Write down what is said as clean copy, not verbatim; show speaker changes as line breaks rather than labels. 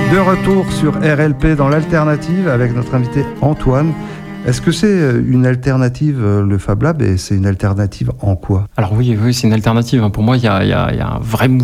De retour sur RLP dans l'alternative avec notre invité Antoine. Est-ce que c'est une alternative, le Fab Lab, et c'est une alternative en quoi ?
Alors oui, c'est une alternative. Pour moi, il y a un vrai mouvement